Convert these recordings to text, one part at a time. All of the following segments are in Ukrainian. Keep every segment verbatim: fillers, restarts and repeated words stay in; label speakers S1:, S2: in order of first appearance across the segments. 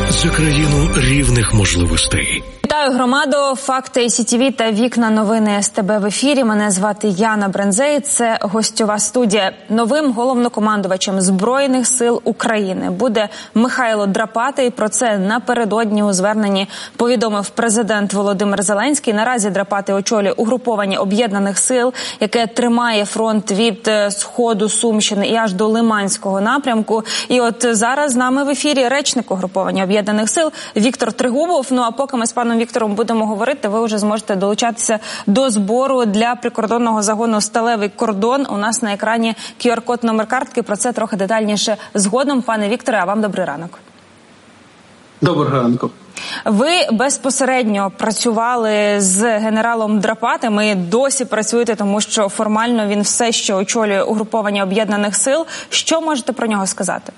S1: За країну рівних можливостей.
S2: Вітаю громаду, факти ай сі ті ві та вікна новини ес те бе в ефірі. Мене звати Яна Брензей, це гостьова студія. Новим головнокомандувачем Збройних сил України буде Михайло Драпатий. Про це напередодні у зверненні повідомив президент Володимир Зеленський. Наразі Драпатий очолює угруповання об'єднаних сил, яке тримає фронт від сходу Сумщини і аж до Лиманського напрямку. І от зараз з нами в ефірі речник угруповання об'єднаних сил Віктор Трегубов. Ну а поки ми з паном Віктором будемо говорити, ви вже зможете долучатися до збору для прикордонного загону «Сталевий кордон». У нас на екрані ку ар код, номер картки. Про це трохи детальніше згодом. Пане Вікторе, а вам добрий ранок.
S3: Доброго ранку.
S2: Ви безпосередньо працювали з генералом Драпатим і досі працюєте, тому що формально він все ще очолює угруповання об'єднаних сил. Що можете про нього сказати?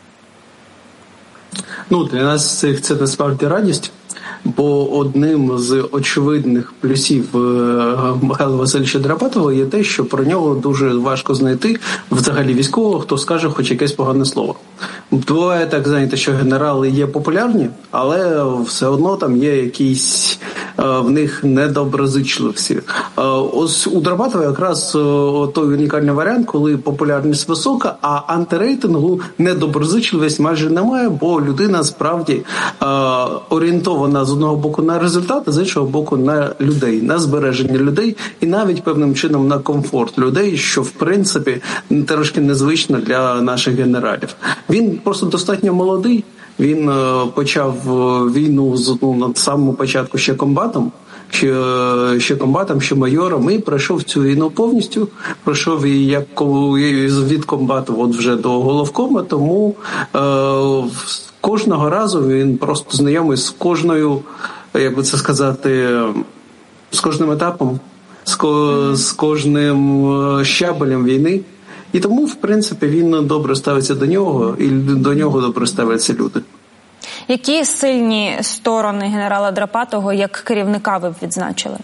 S3: Ну, для нас це, це насправді радість, бо одним з очевидних плюсів Михайла Васильовича Драпатова є те, що про нього дуже важко знайти взагалі військового, хто скаже хоч якесь погане слово. Буває так, знаєте, що генерали є популярні, але все одно там є якісь в них недоброзичливці. Ось у Драпатова якраз той унікальний варіант, коли популярність висока, а антирейтингу недоброзичливість майже немає, бо людина справді орієнтована з одного боку на результати, з іншого боку на людей, на збереження людей і навіть певним чином на комфорт людей, що в принципі трошки незвично для наших генералів. Він просто достатньо молодий. Він е, почав війну з ну, на самому початку ще комбатом, ще, ще комбатом, ще майором, і пройшов цю війну повністю. Пройшов її як від комбату от вже до головкома, тому е, кожного разу він просто знайомий з кожною, як би це сказати, з кожним етапом, з, ко, з кожним щабелем війни. І тому, в принципі, він добре ставиться до нього, і до нього добре ставляться люди.
S2: Які сильні сторони генерала Драпатого як керівника ви б відзначили?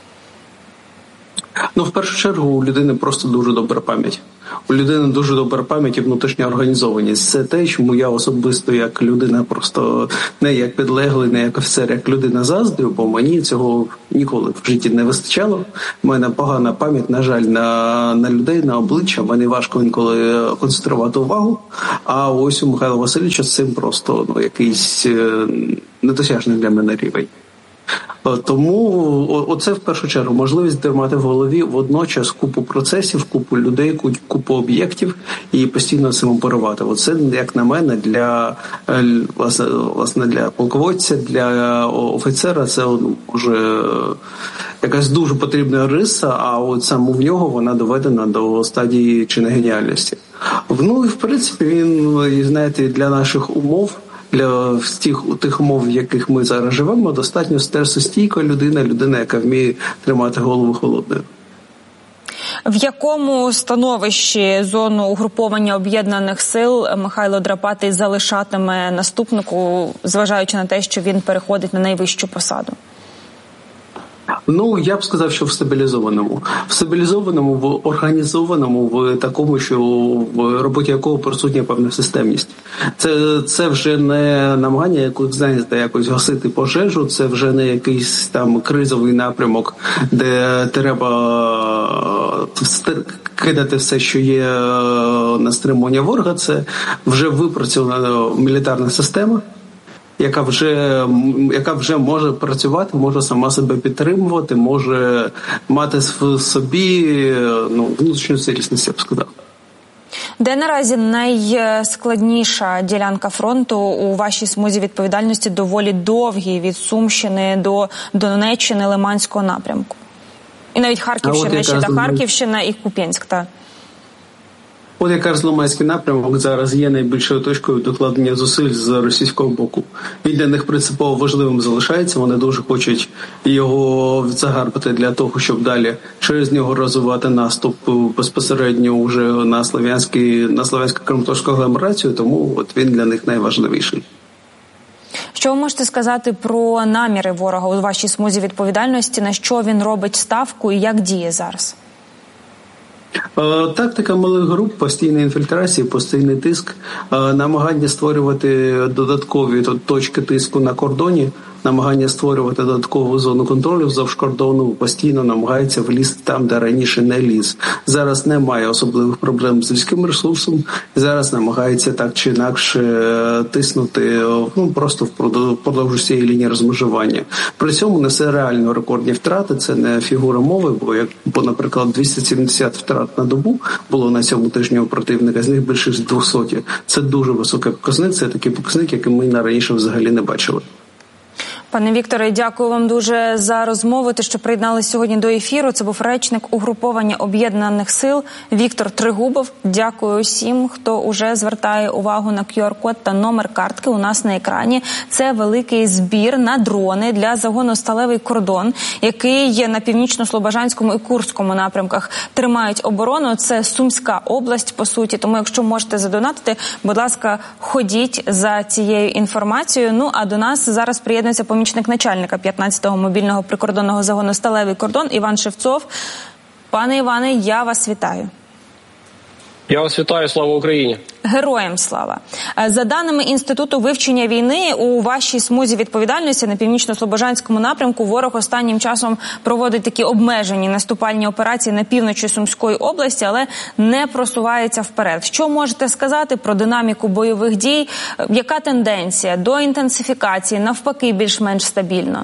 S3: Ну, в першу чергу, у людини просто дуже добра пам'ять. У людини дуже добра пам'ять і внутрішня організованість. Це те, чому я особисто як людина, просто не як підлеглий, не як офіцер, як людина заздрю, бо мені цього ніколи в житті не вистачало. У мене погана пам'ять, на жаль, на, на людей, на обличчя. Мені важко інколи концентрувати увагу. А ось у Михайла Васильовича з цим просто ну, якийсь недосяжний для мене рівень. Тому оце в першу чергу можливість тримати в голові водночас купу процесів, купу людей, купу об'єктів і постійно цим оперувати. Оце, як на мене, для власне, власне для полководця, для офіцера це може якась дуже потрібна риса, а от саме в нього вона доведена до стадії чи не геніальності. Ну і в принципі він, знаєте, для наших умов, для тих, тих умов, в яких ми зараз живемо, достатньо стресостійка людина, людина, яка вміє тримати голову холодною.
S2: В якому становищі зону угруповання об'єднаних сил Михайло Драпатий залишатиме наступнику, зважаючи на те, що він переходить на найвищу посаду?
S3: Ну, я б сказав, що в стабілізованому. В стабілізованому, в організованому, в такому, що в роботі якого присутня певна системність. Це, це вже не намагання якось, знаєте, якось гасити пожежу, це вже не якийсь там кризовий напрямок, де треба кидати все, що є на стримування ворога. Це вже випрацьована мілітарна система, яка вже, яка вже може працювати, може сама себе підтримувати, може мати в собі ну, внутрішню цілісність, я б сказав.
S2: Де наразі найскладніша ділянка фронту у вашій смузі відповідальності, доволі довгій, від Сумщини до Донеччини, Лиманського напрямку? І навіть Харківщина, ще та Харківщина і Куп'янськ, та.
S3: От якраз Лиманський напрямок зараз є найбільшою точкою докладення зусиль з російського боку. Він для них принципово важливим залишається, вони дуже хочуть його загарбати для того, щоб далі через нього розвивати наступ безпосередньо вже на Слов'янський, на Слов'янсько-Краматорську агломерацію, тому от він для них найважливіший.
S2: Що ви можете сказати про наміри ворога у вашій смузі відповідальності, на що він робить ставку і як діє зараз?
S3: Тактика малих груп, постійна інфільтрація, постійний тиск, намагання створювати додаткові точки тиску на кордоні, намагання створювати додаткову зону контролю вздовж кордону, постійно намагається влізти там, де раніше не ліз. Зараз немає особливих проблем з людським ресурсом, зараз намагається так чи інакше тиснути, ну, просто впродовж цієї лінії розмежування. При цьому несе реально рекордні втрати, це не фігура мови, бо, як, бо наприклад, двісті сімдесят втрат на добу було на цьому тижні у противника, з них більше двісті. Це дуже високий показник, це такий показник, який ми на раніше взагалі не бачили.
S2: Пане Вікторе, дякую вам дуже за розмову, те, що приєдналися сьогодні до ефіру. Це був речник угруповання Об'єднаних сил Віктор Тригубов. Дякую всім, хто уже звертає увагу на кю ар-код та номер картки у нас на екрані. Це великий збір на дрони для загону «Сталевий кордон», який на Північно-Слобожанському і Курському напрямках тримають оборону. Це Сумська область, по суті. Тому, якщо можете задонатити, будь ласка, ходіть за цією інформацією. Ну, а до нас зараз приєднується помічник начальника п'ятнадцятого мобільного прикордонного загону «Сталевий кордон» Іван Шевцов. Пане Іване, я вас вітаю.
S4: Я вас вітаю, слава Україні.
S2: Героям слава. За даними Інституту вивчення війни, у вашій смузі відповідальності на Північно-Слобожанському напрямку ворог останнім часом проводить такі обмежені наступальні операції на півночі Сумської області, але не просувається вперед. Що можете сказати про динаміку бойових дій? Яка тенденція до інтенсифікації, навпаки, більш-менш стабільна?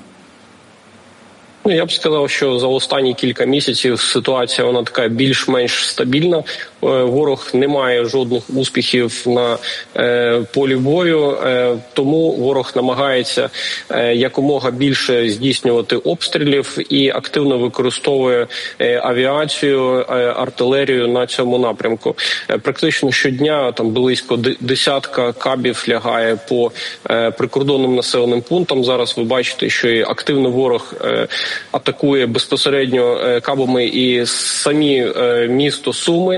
S4: Ну, я б сказав, що за останні кілька місяців ситуація вона така більш-менш стабільна. Ворог не має жодних успіхів на е, полі бою, е, тому ворог намагається е, якомога більше здійснювати обстрілів і активно використовує е, авіацію, е, артилерію на цьому напрямку. Е, практично щодня там близько десятка кабів лягає по е, прикордонним населеним пунктам. Зараз ви бачите, що і активно ворог е, атакує безпосередньо е, кабами і самі е, місто Суми.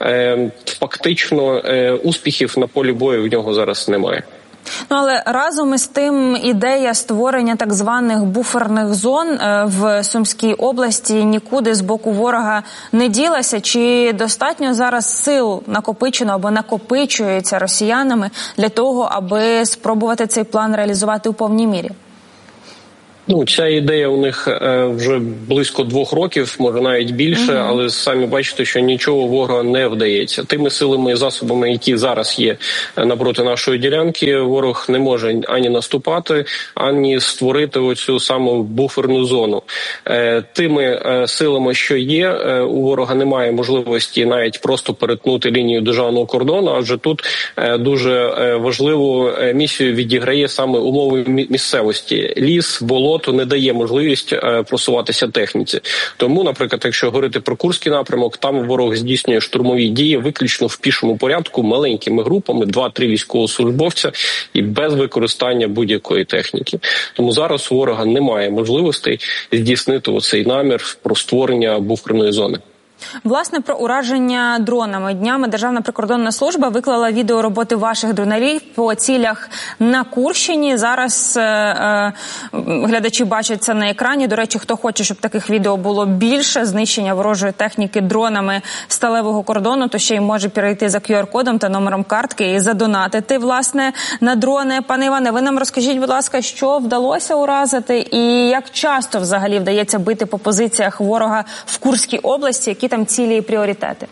S4: Фактично успіхів на полі бою в нього зараз немає.
S2: Ну, але разом із тим ідея створення так званих буферних зон в Сумській області нікуди з боку ворога не ділася. Чи достатньо зараз сил накопичено або накопичується росіянами для того, аби спробувати цей план реалізувати у повній мірі?
S4: Ну, ця ідея у них е, вже близько двох років, може навіть більше, mm-hmm. але самі бачите, що нічого ворога не вдається. Тими силами і засобами, які зараз є напроти нашої ділянки, ворог не може ані наступати, ані створити оцю саму буферну зону. Е, тими е, силами, що є, е, у ворога немає можливості навіть просто перетнути лінію державного кордону, адже тут е, дуже е, важливу е, місію відіграє саме умови місцевості. Ліс, болото, то не дає можливість е, просуватися техніці. Тому, наприклад, якщо говорити про Курський напрямок, там ворог здійснює штурмові дії виключно в пішому порядку, маленькими групами, два-три військовослужбовця і без використання будь-якої техніки. Тому зараз у ворога немає можливостей здійснити оцей намір про створення буферної зони.
S2: Власне, про ураження дронами. Днями Державна прикордонна служба виклала відео роботи ваших дронерів по цілях на Курщині. Зараз е, е, глядачі бачать це на екрані. До речі, хто хоче, щоб таких відео було більше, знищення ворожої техніки дронами сталевого кордону, то ще й може перейти за кю ар-кодом та номером картки і задонатити, власне, на дрони. Пане Іване, ви нам розкажіть, будь ласка, що вдалося уразити і як часто взагалі вдається бити по позиціях ворога в Курській області, які там цілі і пріоритети?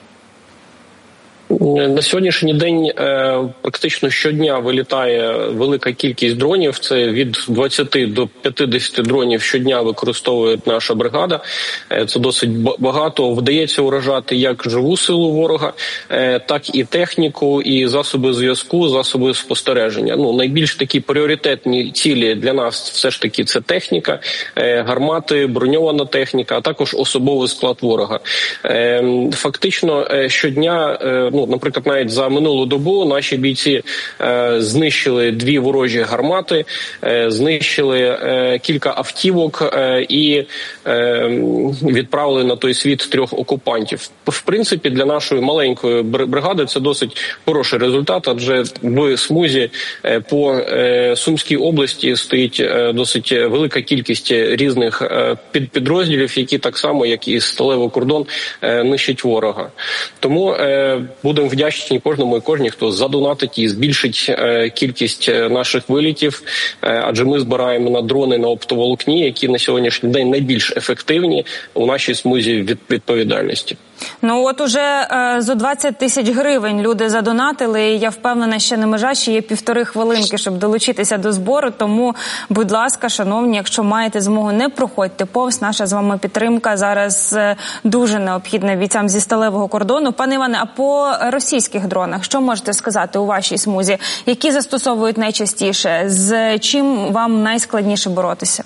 S4: На сьогоднішній день е, практично щодня вилітає велика кількість дронів. Це від двадцяти до п'ятдесяти дронів щодня використовує наша бригада. Е, це досить багато. Вдається уражати як живу силу ворога, е, так і техніку, і засоби зв'язку, засоби спостереження. Ну, найбільш такі пріоритетні цілі для нас все ж таки це техніка, е, гармати, броньована техніка, а також особовий склад ворога. Е, фактично е, щодня е, ну, ну, наприклад, навіть за минулу добу наші бійці е, знищили дві ворожі гармати, е, знищили е, кілька автівок е, і е, відправили на той світ трьох окупантів. В принципі, для нашої маленької бригади це досить хороший результат, адже в смузі е, по е, Сумській області стоїть е, досить велика кількість різних е, під, підрозділів, які так само, як і сталевий кордон, е, нищать ворога. Тому е, будемо вдячні кожному і кожній, хто задонатить і збільшить е, кількість наших вилітів, е, адже ми збираємо на дрони на оптоволокні, які на сьогоднішній день найбільш ефективні у нашій смузі від відповідальності.
S2: Ну от уже е, зо двадцять тисяч гривень люди задонатили, і я впевнена, ще не межа, ще є півтори хвилинки, щоб долучитися до збору, тому, будь ласка, шановні, якщо маєте змогу, не проходьте повз, наша з вами підтримка зараз е, дуже необхідна бійцям зі сталевого кордону. Пане Іване, а по російських дронах, що можете сказати у вашій смузі? Які застосовують найчастіше? З чим вам найскладніше боротися?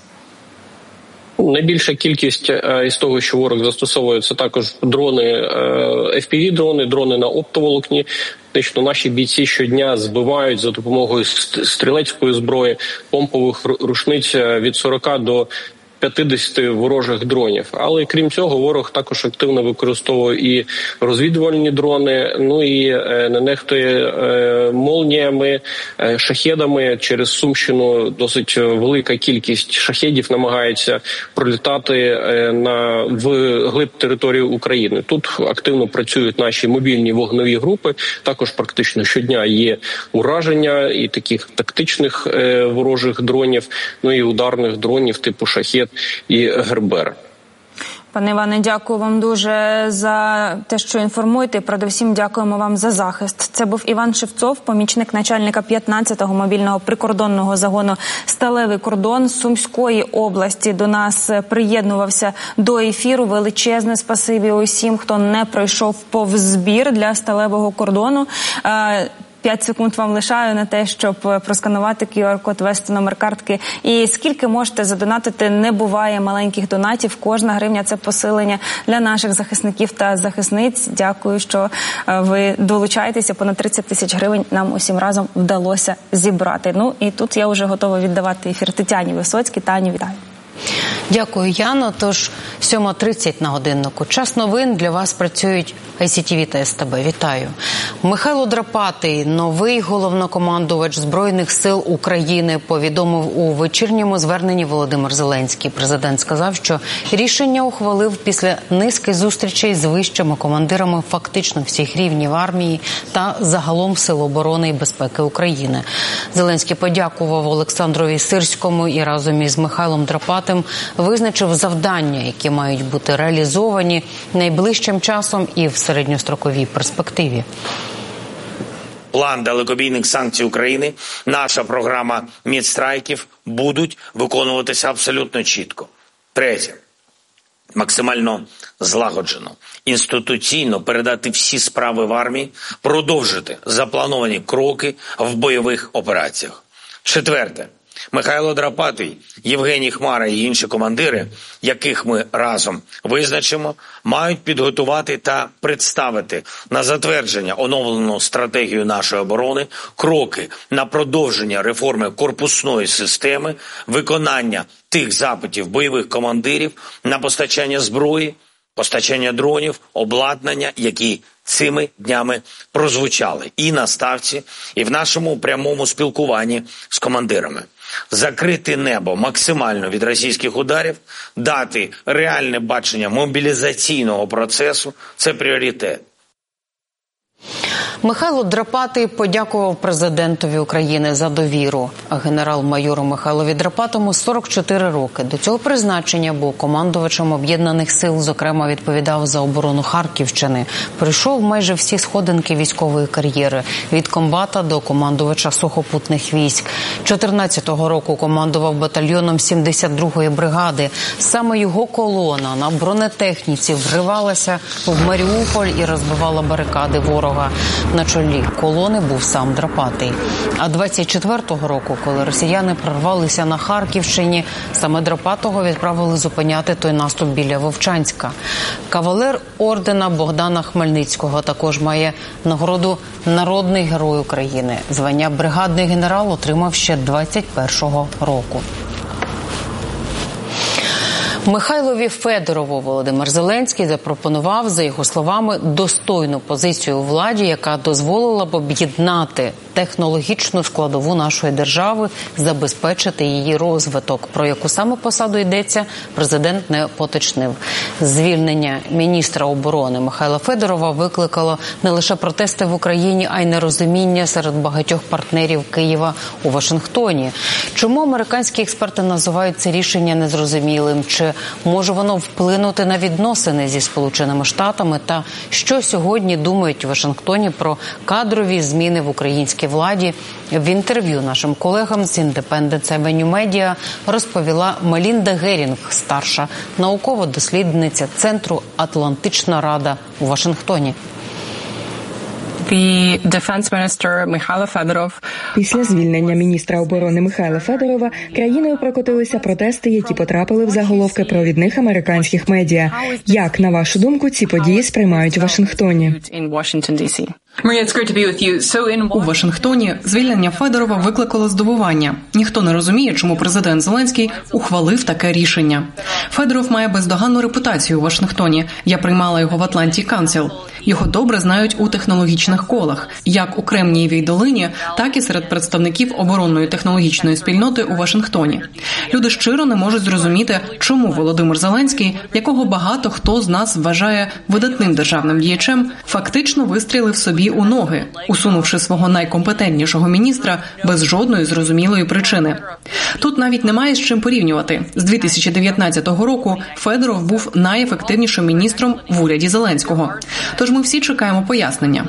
S4: Найбільша кількість е, із того, що ворог застосовує, це також дрони, е, еф пі ві-дрони, дрони на оптоволокні. Фактично наші бійці щодня збивають за допомогою стрілецької зброї, помпових рушниць від сорока до п'ятдесят ворожих дронів. Але крім цього, ворог також активно використовує і розвідувальні дрони, ну і е, не нехтує е, молніями, е, шахедами. Через Сумщину досить велика кількість шахедів намагається пролітати е, на в глиб території України. Тут активно працюють наші мобільні вогневі групи. Також практично щодня є ураження і таких тактичних е, ворожих дронів, ну і ударних дронів типу шахед і Гербер.
S2: Пане Іване, дякую вам дуже за те, що інформуєте. Передусім дякуємо вам за захист. Це був Іван Шевцов, помічник начальника п'ятнадцятого мобільного прикордонного загону «Сталевий кордон» Сумської області. До нас приєднувався до ефіру. Величезне спасибі усім, хто не пройшов повз збір для сталевого кордону. П'ять секунд вам лишаю на те, щоб просканувати ку ар-код, ввести номер картки. І скільки можете задонатити, не буває маленьких донатів. Кожна гривня – це посилення для наших захисників та захисниць. Дякую, що ви долучаєтеся. Понад тридцять тисяч гривень нам усім разом вдалося зібрати. Ну і тут я вже готова віддавати ефір Тетяні Висоцькій. Таню, вітаю.
S5: Дякую, Яно. Тож сьома тридцять на годиннику. Час новин. Для вас працюють ай сі ті ві та ес те бе. Вітаю. Михайло Драпатий, новий головнокомандувач Збройних сил України, повідомив у вечірньому зверненні Володимир Зеленський. Президент сказав, що рішення ухвалив після низки зустрічей з вищими командирами фактично всіх рівнів армії та загалом Сил оборони і безпеки України. Зеленський подякував Олександрові Сирському і разом із Михайлом Драпатим визначив завдання, які мають бути реалізовані найближчим часом і в середньостроковій перспективі.
S6: План далекобійних санкцій України, наша програма мідстрайків будуть виконуватися абсолютно чітко. Третє. Максимально злагоджено, інституційно передати всі справи в армії, продовжити заплановані кроки в бойових операціях. Четверте. Михайло Драпатий, Євгеній Хмара і інші командири, яких ми разом визначимо, мають підготувати та представити на затвердження оновлену стратегію нашої оборони, кроки на продовження реформи корпусної системи, виконання тих запитів бойових командирів на постачання зброї, постачання дронів, обладнання, які цими днями прозвучали і на ставці, і в нашому прямому спілкуванні з командирами. Закрити небо максимально від російських ударів, дати реальне бачення мобілізаційного процесу – це пріоритет.
S5: Михайло Драпатий подякував президентові України за довіру. Генерал-майору Михайлові Драпатому сорок чотири роки. До цього призначення був командувачем Об'єднаних сил, зокрема відповідав за оборону Харківщини. Пройшов майже всі сходинки військової кар'єри – від комбата до командувача сухопутних військ. чотирнадцятого року командував батальйоном сімдесят другої бригади. Саме його колона на бронетехніці вривалася в Маріуполь і розбивала барикади ворога. На чолі колони був сам Драпатий. А двадцять четвертого року, коли росіяни прорвалися на Харківщині, саме Драпатого відправили зупиняти той наступ біля Вовчанська. Кавалер ордена Богдана Хмельницького також має нагороду «Народний герой України». Звання бригадний генерал отримав ще двадцять першого року. Михайлові Федорову Володимир Зеленський запропонував, за його словами, достойну позицію у владі, яка дозволила б об'єднати технологічну складову нашої держави, забезпечити її розвиток. Про яку саме посаду йдеться, президент не поточнив. Звільнення міністра оборони Михайла Федорова викликало не лише протести в Україні, а й нерозуміння серед багатьох партнерів Києва у Вашингтоні. Чому американські експерти називають це рішення незрозумілим? Чи може воно вплинути на відносини зі Сполученими Штатами? Та що сьогодні думають у Вашингтоні про кадрові зміни в українській владі? В інтерв'ю нашим колегам з Independent Avenue Media розповіла Мелінда Герінг, старша наукова-дослідниця Центру «Атлантична Рада» у Вашингтоні.
S7: Після звільнення міністра оборони Михайла Федорова країною прокотилися протести, які потрапили в заголовки провідних американських медіа. Як, на вашу думку, ці події сприймають у Вашингтоні?
S8: У Вашингтоні звільнення Федорова викликало здивування. Ніхто не розуміє, чому президент Зеленський ухвалив таке рішення. Федоров має бездоганну репутацію у Вашингтоні. Я приймала його в Atlantic Council. Його добре знають у технологічних колах, як у Кремнієвій долині, так і серед представників оборонної технологічної спільноти у Вашингтоні. Люди щиро не можуть зрозуміти, чому Володимир Зеленський, якого багато хто з нас вважає видатним державним діячем, фактично вистрілив собі у ноги, усунувши свого найкомпетентнішого міністра без жодної зрозумілої причини. Тут навіть немає з чим порівнювати. З дві тисячі дев'ятнадцятого року Федоров був найефективнішим міністром в уряді Зеленського. Тож ми всі чекаємо пояснення.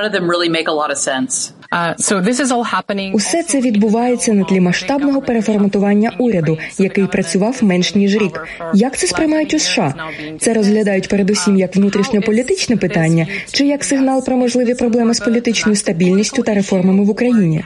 S7: Усе це відбувається на тлі масштабного переформатування уряду, який працював менш ніж рік. Як це сприймають у США? Це розглядають передусім як внутрішньополітичне питання, чи як сигнал про можливі проблеми з політичною стабільністю та реформами в Україні?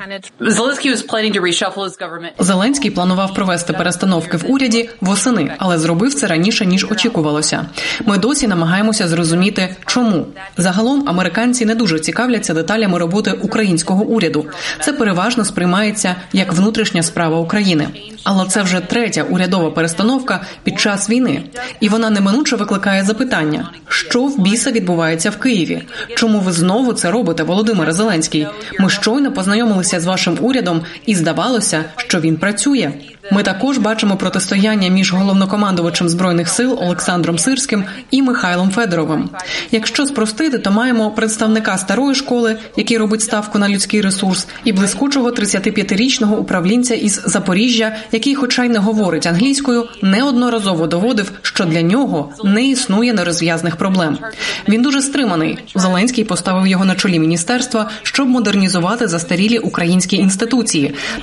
S8: Зеленський планував провести перестановки в уряді восени, але зробив це раніше, ніж очікувалося. Ми досі намагаємося зрозуміти, чому. Загалом, американці не дуже цікавляться деталями роботи українського уряду. Це переважно сприймається як внутрішня справа України. Але це вже третя урядова перестановка під час війни. І вона неминуче викликає запитання, що в біса відбувається в Києві? Чому ви знову це робите, Володимире Зеленський? Ми щойно познайомилися з вашим урядом і здавалося, що він працює. Ми також бачимо протистояння між головнокомандувачем Збройних сил Олександром Сирським і Михайлом Федоровим. Якщо спростити, то маємо представника старої школи, який робить ставку на людський ресурс, і блискучого тридцятип'ятирічного управлінця із Запоріжжя, який, хоча й не говорить англійською, неодноразово доводив, що для нього не існує нерозв'язних проблем. Він дуже стриманий. Зеленський поставив його на чолі міністерства, щоб модернізувати застарілі українські інституції.